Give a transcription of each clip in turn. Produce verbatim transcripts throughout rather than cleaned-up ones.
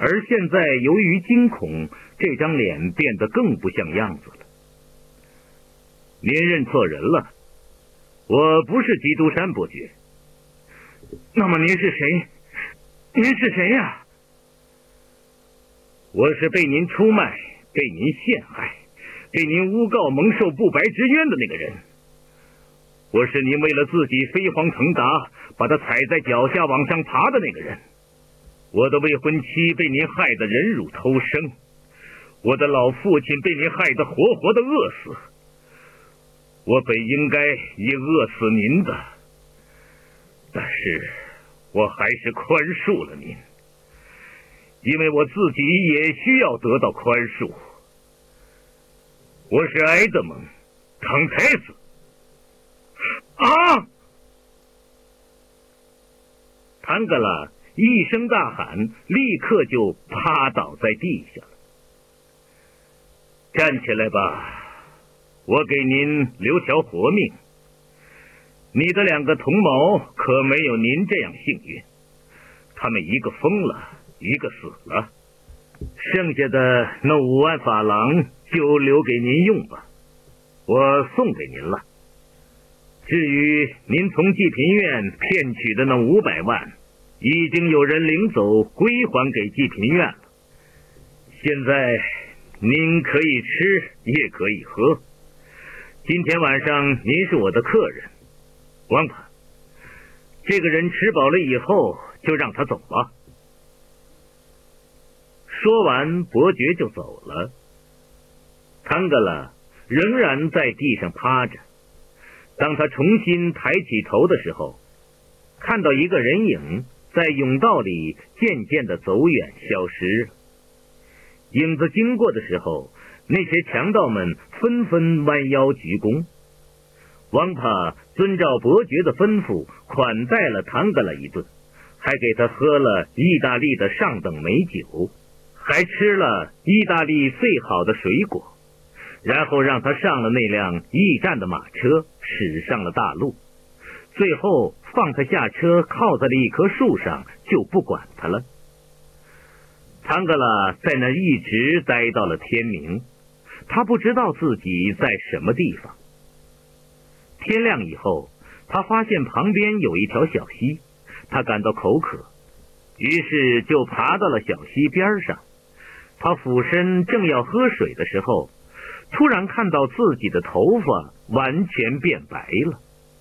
而现在由于惊恐，这张脸变得更不像样子了。您认错人了，我不是基督山伯爵。 那么您是谁？您是谁呀？ 我是被您出卖、被您陷害、被您诬告蒙受不白之冤的那个人。我是您为了自己飞黄腾达，把他踩在脚下往上爬的那个人。我的未婚妻被您害得忍辱偷生，我的老父亲被您害得活活的饿死。我本应该也饿死您的，但是我还是宽恕了您，因为我自己也需要得到宽恕。我是埃德蒙·康泰斯。 啊！ 唐格拉一声大喊，立刻就趴倒在地下了。站起来吧，我给您留条活命。你的两个同谋可没有您这样幸运，他们一个疯了，一个死了，剩下的那五万法郎就留给您用吧，我送给您了。至于您从济贫院骗取的那五百万，已经有人领走归还给济贫院了。现在您可以吃也可以喝，今天晚上您是我的客人。王帕，这个人吃饱了以后就让他走吧。说完，伯爵就走了。唐格拉仍然在地上趴着。当他重新抬起头的时候，看到一个人影在甬道里渐渐地走远消失。影子经过的时候，那些强盗们纷纷弯腰鞠躬。王帕遵照伯爵的吩咐款待了唐格拉一顿，还给他喝了意大利的上等美酒，还吃了意大利最好的水果，然后让他上了那辆驿站的马车，驶上了大路，最后放他下车，靠在了一棵树上，就不管他了。唐格拉在那一直待到了天明，他不知道自己在什么地方。天亮以后，他发现旁边有一条小溪，他感到口渴，于是就爬到了小溪边上。他俯身正要喝水的时候，突然看到自己的头发完全变白了。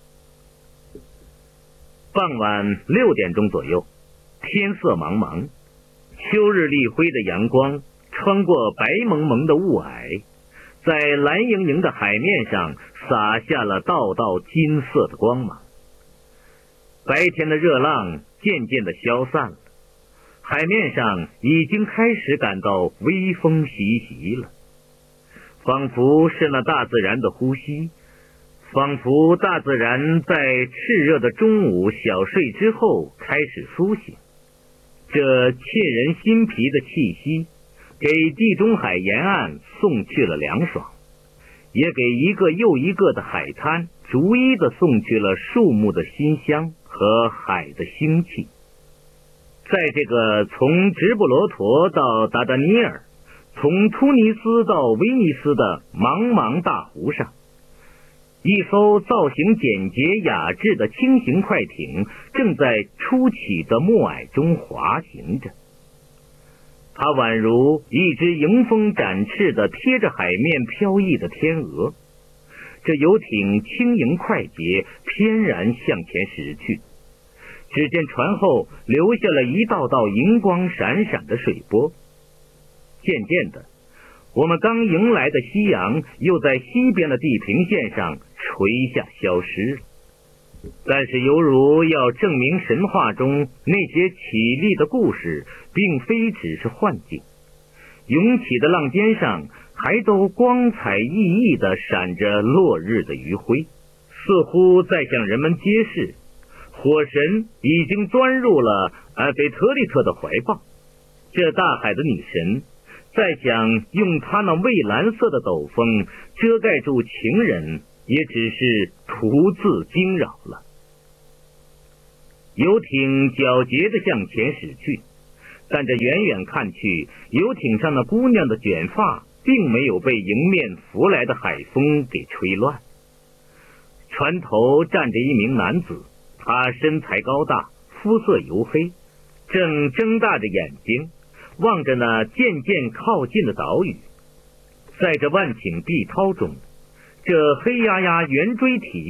傍晚六点钟左右，天色茫茫，秋日立辉的阳光穿过白蒙蒙的雾霭，在蓝盈盈的海面上洒下了道道金色的光芒。白天的热浪渐渐地消散了，海面上已经开始感到微风习习了，仿佛是那大自然的呼吸，仿佛大自然在炽热的中午小睡之后开始苏醒。这沁人心脾的气息给地中海沿岸送去了凉爽，也给一个又一个的海滩逐一的送去了树木的馨香和海的腥气。在这个从直布罗陀到达达尼尔，从突尼斯到威尼斯的茫茫大湖上，一艘造型简洁雅致的轻型快艇正在初起的暮霭中滑行着。它宛如一只迎风展翅的贴着海面飘逸的天鹅。这游艇轻盈快捷，翩然向前驶去。只见船后留下了一道道银光闪闪的水波。渐渐的，我们刚迎来的夕阳又在西边的地平线上垂下消失了。但是犹如要证明神话中那些绮丽的故事并非只是幻境，涌起的浪尖上还都光彩熠熠地闪着落日的余晖，似乎在向人们揭示火神已经钻入了埃菲特利特的怀抱。这大海的女神再想用她那蔚蓝色的斗篷遮盖住情人，也只是徒自惊扰了。游艇皎洁地向前驶去， 但这远远看去，游艇上那姑娘的卷发并没有被迎面拂来的海风给吹乱。船头站着一名男子，他身材高大，肤色黝黑，正睁大着眼睛望着那渐渐靠近的岛屿。在这万顷碧涛中，这黑压压圆锥体